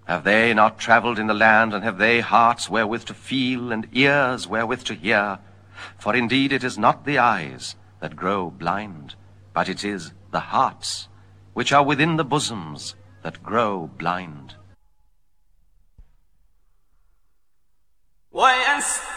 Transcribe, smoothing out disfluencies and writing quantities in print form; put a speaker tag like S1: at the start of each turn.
S1: Have they not travelled in the land, and have they hearts wherewith to feel, and ears wherewith to hear? For indeed it is not the eyes that grow blind, but it is the hearts which are within the bosoms that grow blind.